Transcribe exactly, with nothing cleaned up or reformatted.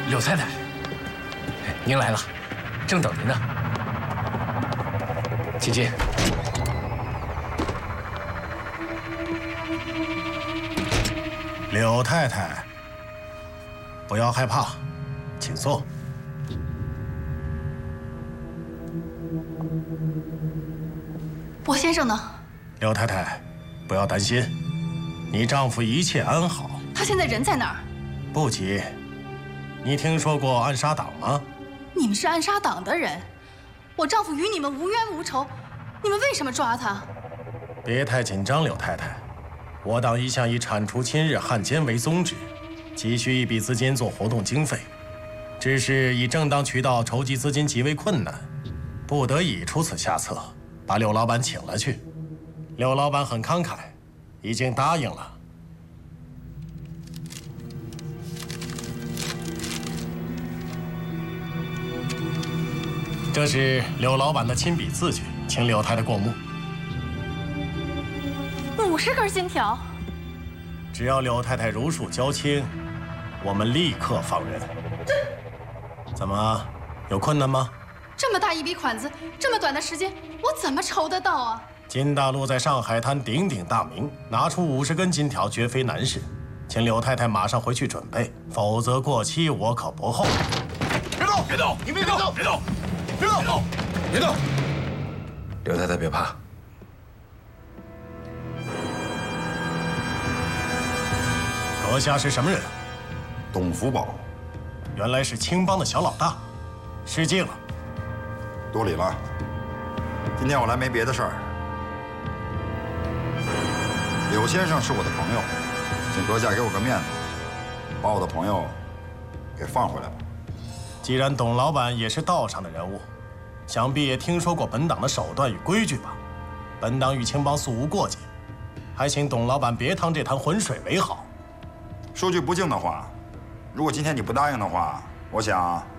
柳太太，您来了，正等您呢。请进。 柳太太，不要害怕，请坐。 我先生呢？ 柳太太，不要担心，你丈夫一切安好。 他现在人在哪儿？ 不急。你听说过暗杀党吗？ 你们是暗杀党的人，我丈夫与你们无冤无仇，你们为什么抓他？ 别太紧张，柳太太。我党一向以铲除亲日汉奸为宗旨，急需一笔资金做活动经费，只是以正当渠道筹集资金极为困难，不得已出此下策，把柳老板请了去。柳老板很慷慨，已经答应了。这是柳老板的亲笔字据，请柳太太过目。 五十根金条， 只要柳太太如数交清，我们立刻放人。怎么，有困难吗？ 这么大一笔款子，这么短的时间，我怎么筹得到啊？ 金大陆在上海滩鼎鼎大名，拿出五十根金条绝非难事，请柳太太马上回去准备，否则过期我可不厚。 别动！别动！你别动！别动！别动！别动！别动！ 柳太太别怕。 阁下是什么人？ 董福宝， 原来是青帮的小老大，失敬了。 多礼了。今天我来没别的事儿。柳先生是我的朋友，请阁下给我个面子，把我的朋友给放回来吧。 既然董老板也是道上的人物，想必也听说过本党的手段与规矩吧？本党与青帮素无过节，还请董老板别趟这滩浑水为好。 说句不敬的话，如果今天你不答应的话，我想